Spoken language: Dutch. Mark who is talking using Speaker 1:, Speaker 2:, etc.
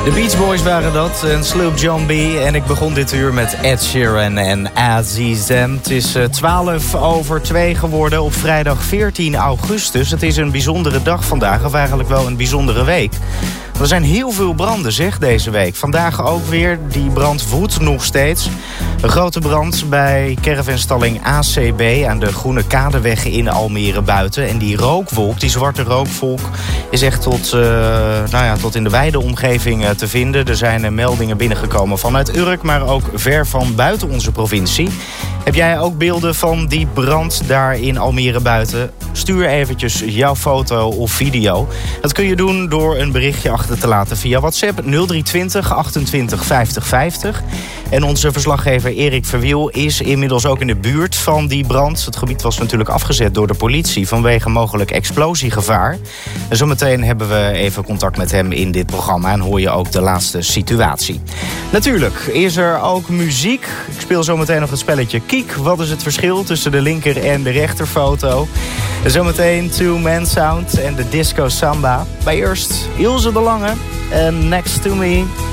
Speaker 1: De Beach Boys waren dat, en Sloop John B. En ik begon dit uur met Ed Sheeran en Azizem. Het is 2:12 geworden op vrijdag 14 augustus. Het is een bijzondere dag vandaag, of eigenlijk wel een bijzondere week. Er zijn heel veel branden, zeg, deze week. Vandaag ook weer, die brand woedt nog steeds. Een grote brand bij caravanstalling ACB aan de Groene Kadeweg in Almere buiten. En die rookwolk, die zwarte rookwolk, is echt tot in de wijde omgeving te vinden. Er zijn meldingen binnengekomen vanuit Urk, maar ook ver van buiten onze provincie. Heb jij ook beelden van die brand daar in Almere buiten? Stuur eventjes jouw foto of video. Dat kun je doen door een berichtje achter te laten via WhatsApp 0320 28 50 50. En onze verslaggever Erik Verwiel is inmiddels ook in de buurt van die brand. Het gebied was natuurlijk afgezet door de politie vanwege mogelijk explosiegevaar. En zometeen hebben we even contact met hem in dit programma en hoor je ook de laatste situatie. Natuurlijk is er ook muziek. Ik speel zometeen nog het spelletje Kiek. Wat is het verschil tussen de linker en de rechterfoto? En zometeen Two Man Sound en de Disco Samba. Maar eerst Ilse de Lange en Next to Me.